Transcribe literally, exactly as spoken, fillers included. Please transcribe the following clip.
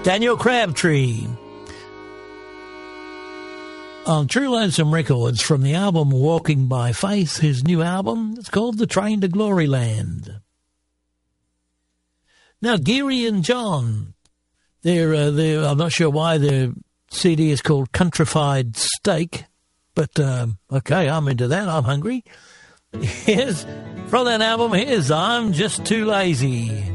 Daniel Crabtree. On True Lonesome Records from the album Walking by Faith, his new album. It's called The Train to Glory Land. Now, Geary and John, they're, uh, they're, I'm not sure why their C D is called Countrified Steak, but um, okay, I'm into that. I'm hungry. Here's, from that album, here's I'm Just Too Lazy.